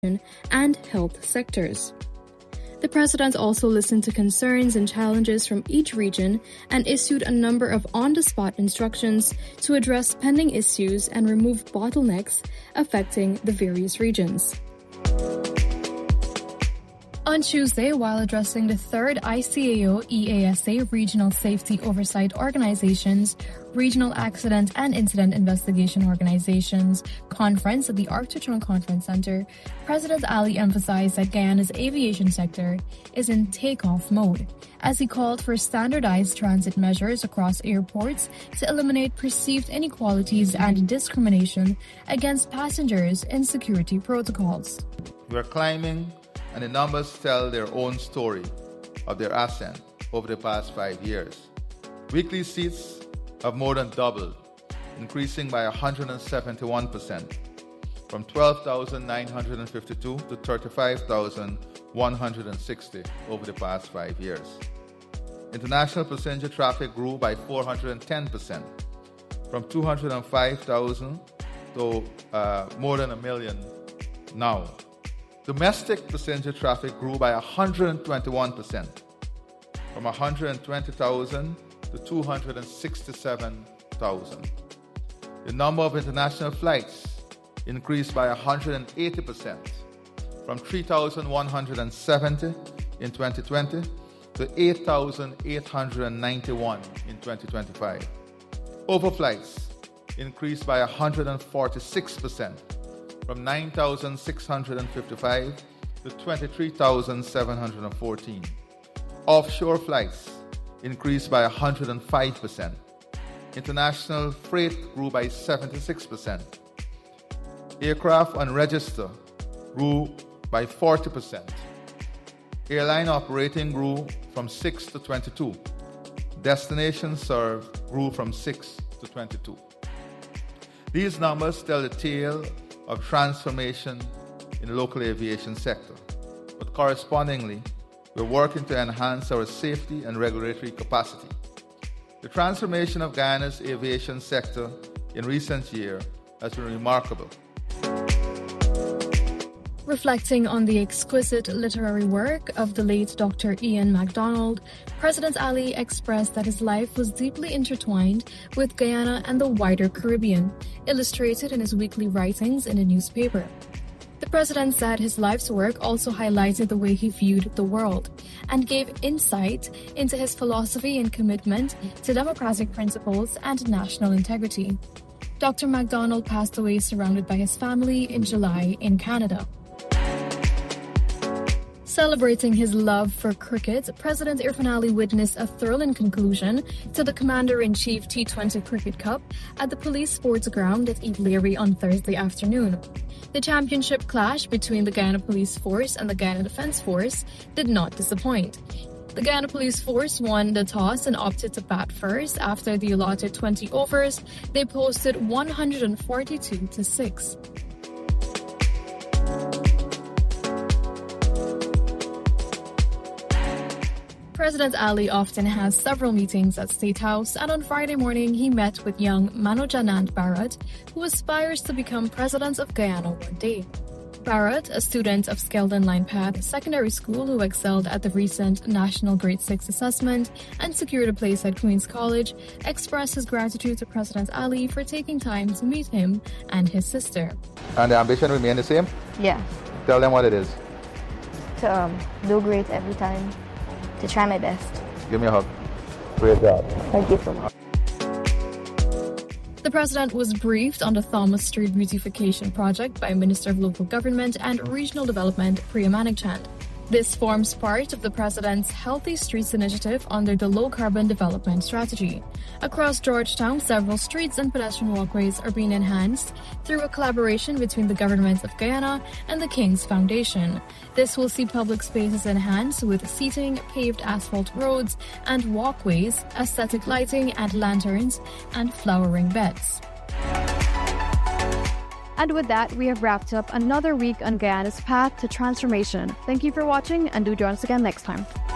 and health sectors. The president also listened to concerns and challenges from each region and issued a number of on-the-spot instructions to address pending issues and remove bottlenecks affecting the various regions. On Tuesday, while addressing the third ICAO-EASA Regional Safety Oversight Organization's Regional Accident and Incident Investigation Organizations Conference at the Arctron Conference Center, President Ali emphasized that Guyana's aviation sector is in takeoff mode, as he called for standardized transit measures across airports to eliminate perceived inequalities and discrimination against passengers in security protocols. We're climbing, and the numbers tell their own story of their ascent over the past 5 years. Weekly seats have more than doubled, increasing by 171%, from 12,952 to 35,160 over the past 5 years. International passenger traffic grew by 410%, from 205,000 to more than 1 million now. Domestic passenger traffic grew by 121%, from 120,000 to 267,000. The number of international flights increased by 180%, from 3,170 in 2020 to 8,891 in 2025. Overflights increased by 146%, from 9,655 to 23,714. Offshore flights increased by 105%. International freight grew by 76%. Aircraft on register grew by 40%. Airline operating grew from 6 to 22. Destinations served grew from 6 to 22. These numbers tell the tale of transformation in the local aviation sector, but correspondingly, we're working to enhance our safety and regulatory capacity. The transformation of Guyana's aviation sector in recent years has been remarkable. Reflecting on the exquisite literary work of the late Dr. Ian MacDonald, President Ali expressed that his life was deeply intertwined with Guyana and the wider Caribbean, illustrated in his weekly writings in a newspaper. The president said his life's work also highlighted the way he viewed the world and gave insight into his philosophy and commitment to democratic principles and national integrity. Dr. MacDonald passed away surrounded by his family in July in Canada. Celebrating his love for cricket, President Irfaan Ali witnessed a thrilling conclusion to the Commander-in-Chief T20 Cricket Cup at the Police Sports Ground at Eat Leary on Thursday afternoon. The championship clash between the Guyana Police Force and the Guyana Defence Force did not disappoint. The Guyana Police Force won the toss and opted to bat first. After the allotted 20 overs, they posted 142-6. President Ali often has several meetings at State House, and on Friday morning he met with young Manojanand Bharat, who aspires to become president of Guyana one day. Bharat, a student of Skeldon Line Path Secondary School who excelled at the recent National Grade 6 assessment and secured a place at Queen's College, expressed his gratitude to President Ali for taking time to meet him and his sister. And the ambition remain the same? Yeah. Tell them what it is. To do great every time. To try my best. Give me a hug. Great job. Thank you so much. The president was briefed on the Thomas Street beautification project by Minister of Local Government and Regional Development Priya Manikchand. This forms part of the president's Healthy Streets initiative under the Low Carbon Development Strategy. Across Georgetown, several streets and pedestrian walkways are being enhanced through a collaboration between the government of Guyana and the King's Foundation. This will see public spaces enhanced with seating, paved asphalt roads and walkways, aesthetic lighting and lanterns, and flowering beds. And with that, we have wrapped up another week on Guyana's path to transformation. Thank you for watching, and do join us again next time.